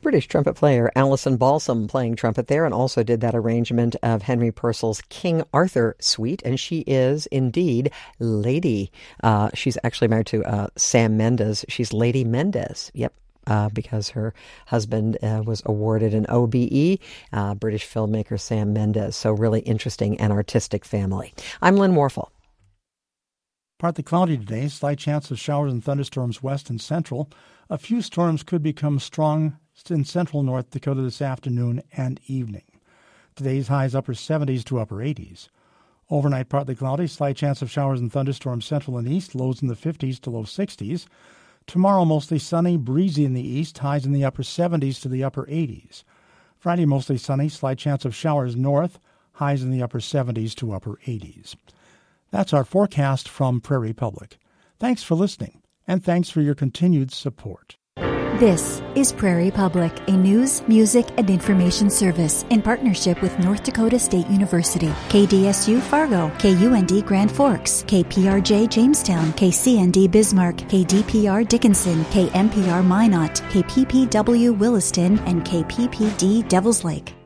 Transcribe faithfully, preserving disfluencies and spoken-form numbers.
British trumpet player Alison Balsam playing trumpet there, and also did that arrangement of Henry Purcell's King Arthur Suite, and she is indeed Lady. Uh, she's actually married to uh, Sam Mendes. She's Lady Mendez. Yep. Uh, because her husband uh, was awarded an O B E, uh, British filmmaker Sam Mendes. So really interesting and artistic family. I'm Lynn Warfel. Partly cloudy today, slight chance of showers and thunderstorms west and central. A few storms could become strong in central North Dakota this afternoon and evening. Today's highs upper seventies to upper eighties. Overnight, partly cloudy, slight chance of showers and thunderstorms central and east, lows in the fifties to low sixties. Tomorrow, mostly sunny, breezy in the east, highs in the upper seventies to the upper eighties. Friday, mostly sunny, slight chance of showers north, highs in the upper seventies to upper eighties. That's our forecast from Prairie Public. Thanks for listening, and thanks for your continued support. This is Prairie Public, a news, music, and information service in partnership with North Dakota State University, K D S U Fargo, K U N D Grand Forks, K P R J Jamestown, K C N D Bismarck, K D P R Dickinson, K M P R Minot, K P P W Williston, and K P P D Devils Lake.